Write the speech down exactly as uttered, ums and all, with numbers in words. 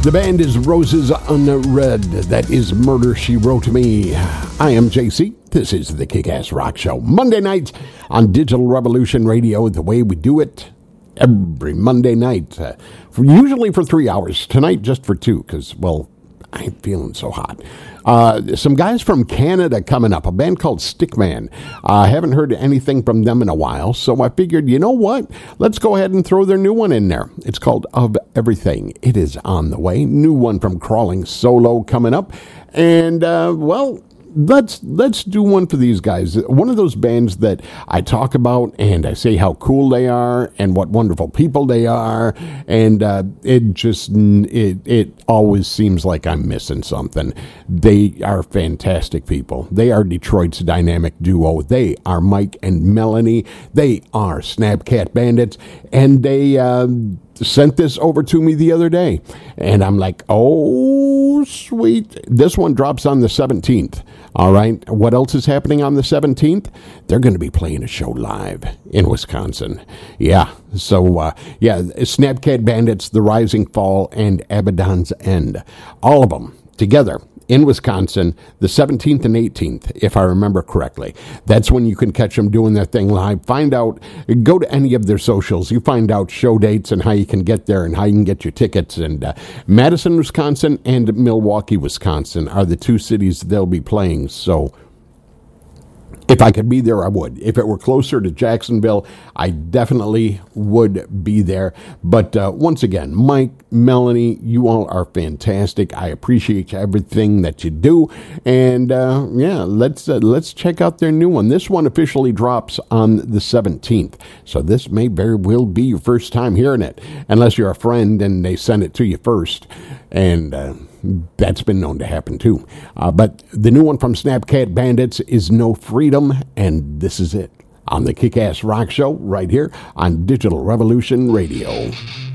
The band is Roses Unread. That is Murder, She Wrote Me. I am J C. This is the Kick-Ass Rock Show. Monday night on Digital Revolution Radio, the way we do it every Monday night. Uh, for, usually for three hours. Tonight just for two, because, well, I ain't feeling so hot. Uh, some guys from Canada coming up, a band called Stickman. I uh, haven't heard anything from them in a while, so I figured, you know what? Let's go ahead and throw their new one in there. It's called Of Everything. It is on the way. New one from Crawling Solo coming up. And, uh, well... Let's let's do one for these guys. One of those bands that I talk about and I say how cool they are and what wonderful people they are, and uh, it just it it always seems like I'm missing something. They are fantastic people. They are Detroit's dynamic duo. They are Mike and Melanie. They are Snapcat Bandits, and they uh, sent this over to me the other day, and I'm like, oh sweet. This one drops on the seventeenth. All right. What else is happening on the seventeenth? They're going to be playing a show live in Wisconsin. Yeah. So, uh, yeah, Snapcat Bandits, The Rising Fall, and Abaddon's End. All of them together in Wisconsin, the seventeenth and eighteenth, if I remember correctly. That's when you can catch them doing their thing live. Find out, go to any of their socials. You find out show dates and how you can get there and how you can get your tickets. And uh, Madison, Wisconsin, and Milwaukee, Wisconsin are the two cities they'll be playing. So if I could be there, I would. If it were closer to Jacksonville, I definitely would be there. But uh, once again, Mike, Melanie, you all are fantastic. I appreciate everything that you do. And uh, yeah, let's uh, let's check out their new one. This one officially drops on the seventeenth. So this may very well be your first time hearing it, unless you're a friend and they send it to you first. And uh, that's been known to happen too. Uh, but the new one from Snapcat Bandits is No Freedom, and this is it on the Kick-Ass Rock Show right here on Digital Revolution Radio.